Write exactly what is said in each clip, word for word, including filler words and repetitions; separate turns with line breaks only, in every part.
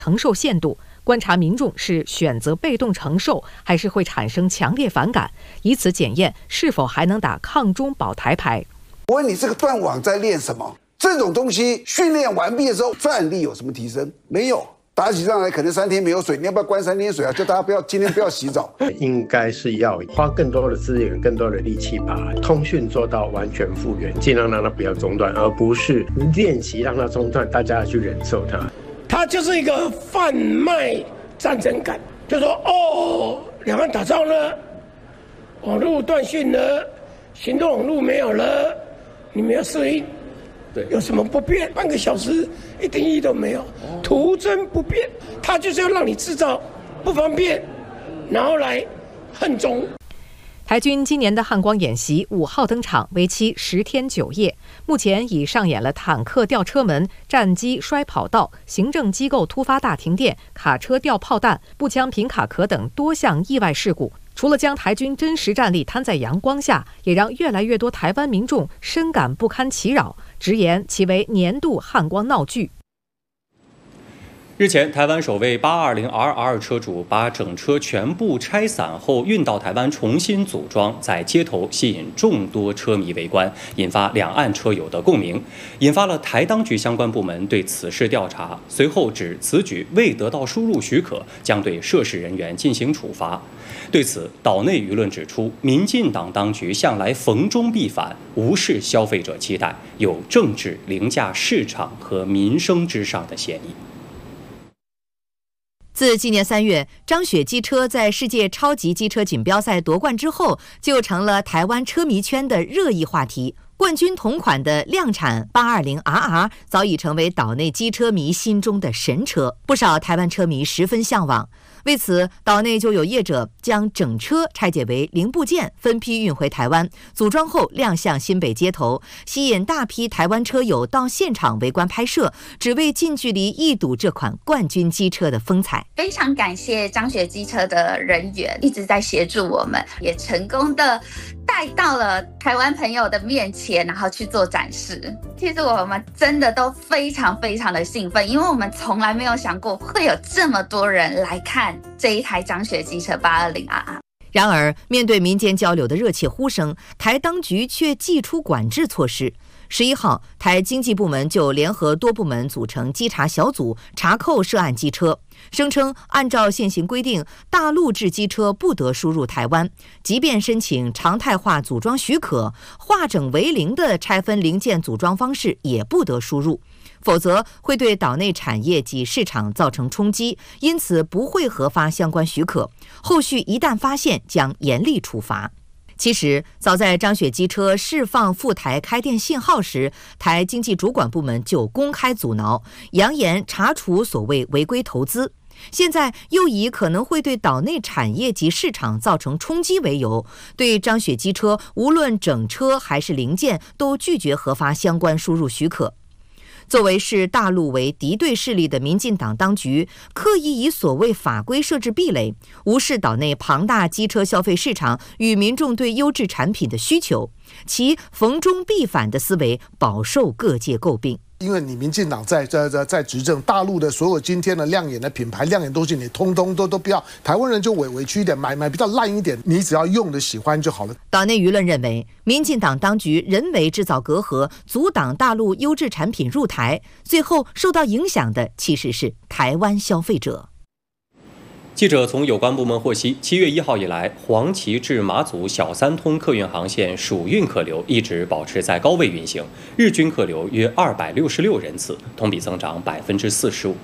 承受限度，观察民众是选择被动承受，还是会产生强烈反感，以此检验是否还能打抗中保台牌。
我问你，这个断网在练什么？这种东西训练完毕的时候，战力有什么提升？没有。打起仗来可能三天没有水，你要不要关三天水啊？叫大家不要今天不要洗澡。
应该是要花更多的资源、更多的力气，把通讯做到完全复原，尽量让它不要中断，而不是练习让它中断，大家要去忍受它。它就是一个贩卖战争感，就说哦，两岸打仗了，网络断讯了，行动网络没有了，你们要适应。对，有什么不便？半个小时一点意义都没有，徒增不便。他就是要让你制造不方便，然后来恨中。
台军今年的汉光演习五号登场，为期十天九夜。目前已上演了坦克吊车门、战机摔跑道、行政机构突发大停电、卡车掉炮弹、步枪平卡壳等多项意外事故。除了将台军真实战力摊在阳光下，也让越来越多台湾民众深感不堪其扰，直言其为年度汉光闹剧。
日前，台湾首位八二零 R R 车主把整车全部拆散后运到台湾重新组装，在街头吸引众多车迷围观，引发两岸车友的共鸣，引发了台当局相关部门对此事调查。随后指此举未得到输入许可，将对涉事人员进行处罚。对此，岛内舆论指出，民进党当局向来逢中必反，无视消费者期待，有政治凌驾市场和民生之上的嫌疑。
自今年三月，张雪机车在世界超级机车锦标赛夺冠之后，就成了台湾车迷圈的热议话题。冠军同款的量产八二零 R R 早已成为岛内机车迷心中的神车，不少台湾车迷十分向往。为此，岛内就有业者将整车拆解为零部件，分批运回台湾，组装后亮相新北街头，吸引大批台湾车友到现场围观拍摄，只为近距离一睹这款冠军机车的风采。
非常感谢张雪机车的人员一直在协助我们，也成功的带到了台湾朋友的面前，然后去做展示。其实我们真的都非常非常的兴奋，因为我们从来没有想过会有这么多人来看这一台张雪机车八二零 R R。
然而，面对民间交流的热切呼声，台当局却祭出管制措施。十一号，台经济部门就联合多部门组成稽查小组，查扣涉案机车，声称按照现行规定，大陆制机车不得输入台湾，即便申请常态化组装许可，化整为零的拆分零件组装方式也不得输入，否则会对岛内产业及市场造成冲击，因此不会核发相关许可。后续一旦发现，将严厉处罚。其实，早在张雪机车释放赴台开店信号时，台经济主管部门就公开阻挠，扬言查处所谓违规投资。现在又以可能会对岛内产业及市场造成冲击为由，对张雪机车无论整车还是零件都拒绝核发相关输入许可。作为视大陆为敌对势力的民进党当局，刻意以所谓法规设置壁垒，无视岛内庞大机车消费市场与民众对优质产品的需求，其逢中必反的思维饱受各界诟病。
因为你民进党在在在在执政，大陆的所有今天的亮眼的品牌、亮眼东西，你通通都都不要。台湾人就委委屈一点，买买比较烂一点，你只要用的喜欢就好了。
岛内舆论认为，民进党当局人为制造隔阂，阻挡大陆优质产品入台，最后受到影响的其实是台湾消费者。
记者从有关部门获悉，七月一号以来，黄岐至马祖小三通客运航线暑运客流一直保持在高位运行，日均客流约二百六十六人次，同比增长百分之四十五。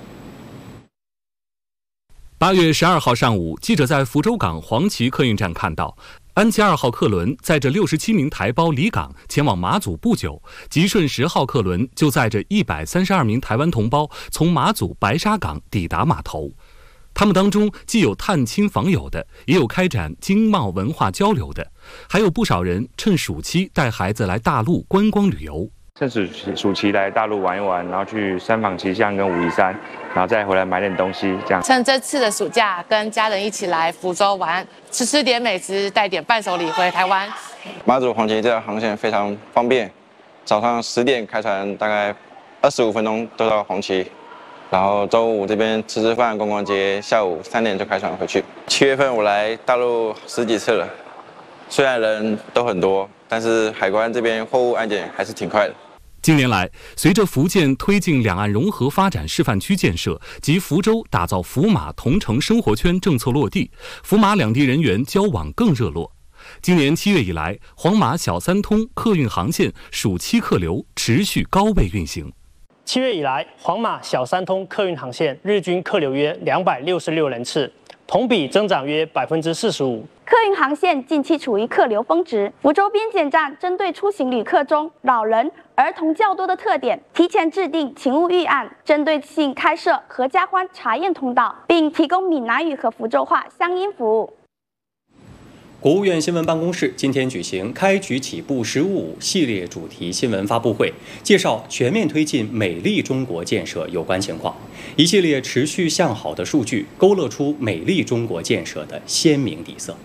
八月十二号上午，记者在福州港黄岐客运站看到，安琪二号客轮载着六十七名台胞离港前往马祖不久，吉顺十号客轮就载着一百三十二名台湾同胞从马祖白沙港抵达码头。他们当中既有探亲访友的，也有开展经贸文化交流的，还有不少人趁暑期带孩子来大陆观光旅游。
趁暑期暑期来大陆玩一玩，然后去三坊七巷跟武夷山，然后再回来买点东西，这样。
趁这次的暑假，跟家人一起来福州玩，吃吃点美食，带点伴手礼回台湾。
马祖黄岐这条航线非常方便，早上十点开船，大概二十五分钟都到黄岐。 然后周五这边吃吃饭、逛逛街，下午三点就开船回去。七月份我来大陆十几次了，虽然人都很多，但是海关这边货物安检还是挺快的。
近年来，随着福建推进两岸融合发展示范区建设及福州打造福马同城生活圈政策落地，福马两地人员交往更热络。今年七月以来，黄马小三通客运航线暑期客流持续高位运行。
七月以来，黄马小三通客运航线日均客流约两百六十六人次，同比增长约百分之四十五。
客运航线近期处于客流峰值，福州边检站针对出行旅客中老人、儿童较多的特点，提前制定勤务预案，针对性开设合家欢查验通道，并提供闽南语和福州话乡音服务。
国务院新闻办公室今天举行开局起步“十五五”系列主题新闻发布会，介绍全面推进美丽中国建设有关情况。一系列持续向好的数据，勾勒出美丽中国建设的鲜明底色。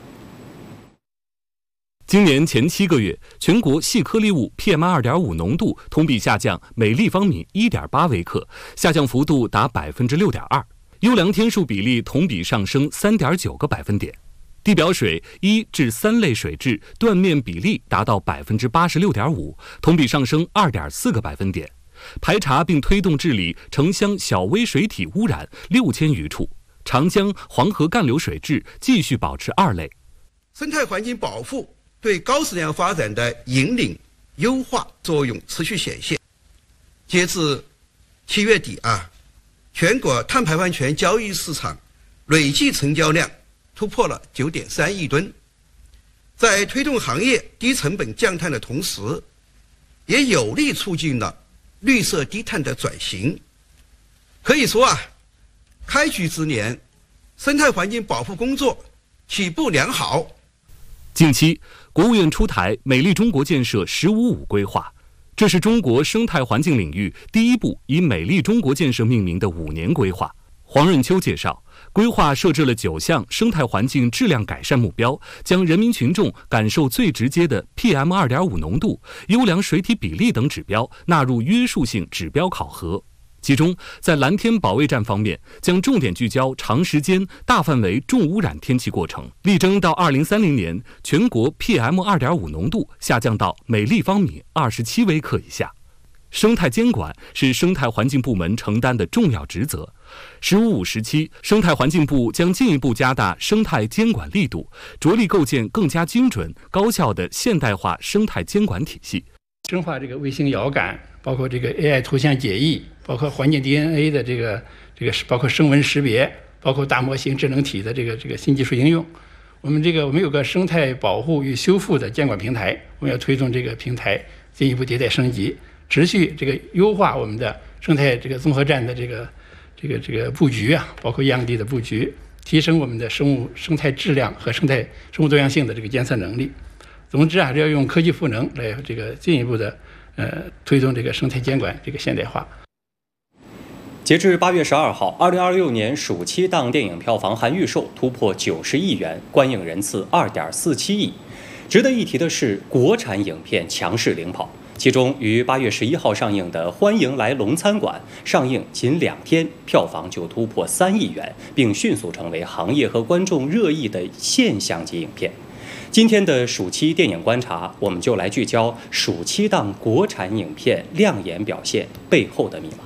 今年前七个月，全国细颗粒物 P M 二点五 浓度同比下降每立方米 一点八 微克，下降幅度达 百分之六点二， 优良天数比例同比上升 三点九个百分点。地表水一至三类水质断面比例达到 百分之八十六点五， 同比上升 二点四个百分点。排查并推动治理城乡小微水体污染六千余处，长江、黄河干流水质继续保持二类。
生态环境保护对高质量发展的引领优化作用持续显现。截至七月底啊，全国碳排放权交易市场累计成交量突破了 九点三亿吨，在推动行业低成本降碳的同时，也有力促进了绿色低碳的转型。可以说啊，开局之年，生态环境保护工作起步良好。
近期，国务院出台《美丽中国建设“十五五”规划，这是中国生态环境领域第一部以美丽中国建设命名的五年规划。黄润秋介绍，规划设置了九项生态环境质量改善目标，将人民群众感受最直接的 P M 二点五 浓度、优良水体比例等指标纳入约束性指标考核。其中，在蓝天保卫战方面，将重点聚焦长时间、大范围重污染天气过程，力争到二零三零年全国 P M 二点五 浓度下降到每立方米二十七微克以下。生态监管是生态环境部门承担的重要职责。十五五时期，生态环境部将进一步加大生态监管力度，着力构建更加精准、高效的现代化生态监管体系。
深化这个卫星遥感，包括这个 A I 图像解译，包括环境 D N A 的这个这个包括声纹识别，包括大模型智能体的这个这个新技术应用。我们这个我们有个生态保护与修复的监管平台，我们要推动这个平台进一步迭代升级。持续这个优化我们的生态这个综合站的这个这个这个布局啊，包括样地的布局，提升我们的生物生态质量和生态生物多样性的这个监测能力。总之啊，要用科技赋能来这个进一步的呃推动这个生态监管这个现代化。
截至八月十二号，二零二六年暑期档电影票房含预售突破九十亿元，观影人次二点四七亿。值得一提的是，国产影片强势领跑。其中，于八月十一号上映的《欢迎来龙餐馆》上映仅两天，票房就突破三亿元，并迅速成为行业和观众热议的现象级影片。今天的暑期电影观察，我们就来聚焦暑期档国产影片亮眼表现背后的密码。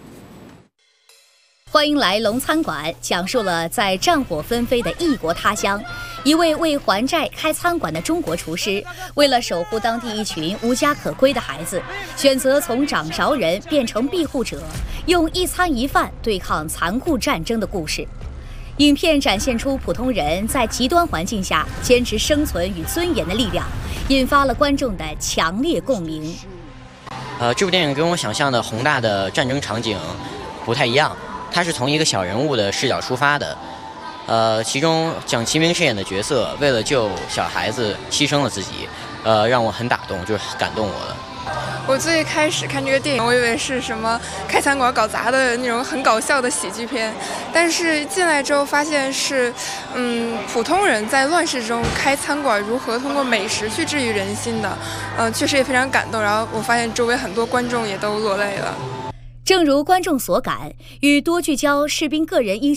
欢迎来龙餐馆讲述了在战火纷飞的异国他乡，一位为还债开餐馆的中国厨师，为了守护当地一群无家可归的孩子，选择从掌勺人变成庇护者，用一餐一饭对抗残酷战争的故事。影片展现出普通人在极端环境下坚持生存与尊严的力量，引发了观众的强烈共鸣。
呃，这部电影跟我想象的宏大的战争场景不太一样。他是从一个小人物的视角出发的，呃，其中蒋奇明饰演的角色为了救小孩子牺牲了自己，呃，让我很打动，就是感动我的。
我最开始看这个电影，我以为是什么开餐馆搞砸的那种很搞笑的喜剧片，但是进来之后发现是，嗯，普通人在乱世中开餐馆如何通过美食去治愈人心的，嗯、呃，确实也非常感动。然后我发现周围很多观众也都落泪了。
正如观众所感，与多聚焦士兵个人英雄